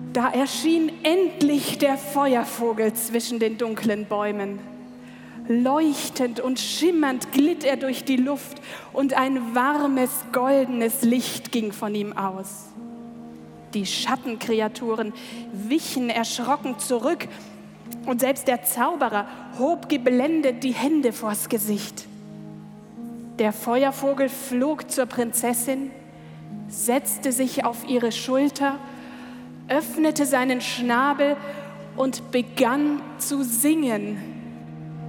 Da erschien endlich der Feuervogel zwischen den dunklen Bäumen. Leuchtend und schimmernd glitt er durch die Luft und ein warmes, goldenes Licht ging von ihm aus. Die Schattenkreaturen wichen erschrocken zurück und selbst der Zauberer hob geblendet die Hände vors Gesicht. Der Feuervogel flog zur Prinzessin, setzte sich auf ihre Schulter, öffnete seinen Schnabel und begann zu singen.